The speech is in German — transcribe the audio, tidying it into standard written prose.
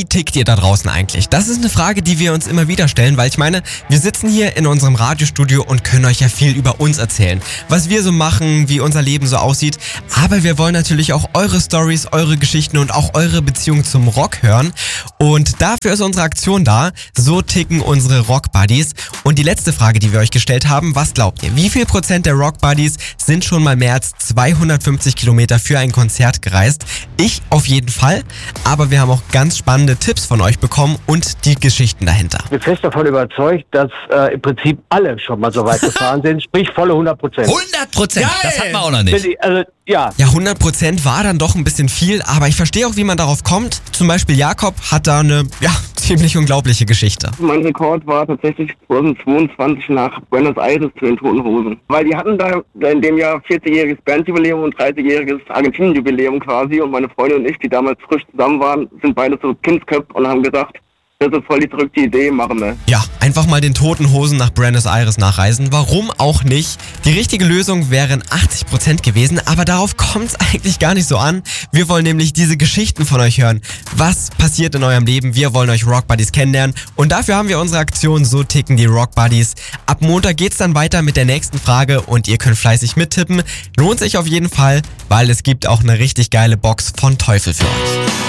tickt ihr da draußen eigentlich? Das ist eine Frage, die wir uns immer wieder stellen, weil ich meine, wir sitzen hier in unserem Radiostudio und können euch ja viel über uns erzählen. Was wir so machen, wie unser Leben so aussieht. Aber wir wollen natürlich auch eure Stories, eure Geschichten und auch eure Beziehung zum Rock hören. Und dafür ist unsere Aktion da. So ticken unsere Rock-Buddies. Und die letzte Frage, die wir euch gestellt haben, was glaubt ihr? Wie viel Prozent der Rock-Buddies sind schon mal mehr als 250 Kilometer für ein Konzert gereist? Ich auf jeden Fall. Aber wir haben auch ganz spannende Tipps von euch bekommen und die Geschichten dahinter. Ich bin fest davon überzeugt, dass im Prinzip alle schon mal so weit gefahren sind, sprich volle 100%. 100%? Das hatten wir auch noch nicht. Also, ja. Ja, 100% war dann doch ein bisschen viel, aber ich verstehe auch, wie man darauf kommt. Zum Beispiel Jakob hat da eine, ziemlich unglaubliche Geschichte. Mein Rekord war tatsächlich 2022 nach Buenos Aires zu den Toten Hosen. Weil die hatten da in dem Jahr 40-jähriges Bandjubiläum und 30-jähriges Argentinien-Jubiläum quasi. Und meine Freundin und ich, die damals frisch zusammen waren, sind beide so Kindsköpfe und haben gesagt, das ist voll die verrückte Idee, machen wir. Ja, einfach mal den Toten Hosen nach Buenos Aires nachreisen. Warum auch nicht? Die richtige Lösung wären 80% gewesen, aber darauf kommt es eigentlich gar nicht so an. Wir wollen nämlich diese Geschichten von euch hören. Was passiert in eurem Leben? Wir wollen euch Rock Buddies kennenlernen und dafür haben wir unsere Aktion So ticken die Rock Buddies. Ab Montag geht's dann weiter mit der nächsten Frage und ihr könnt fleißig mittippen. Lohnt sich auf jeden Fall, weil es gibt auch eine richtig geile Box von Teufel für euch.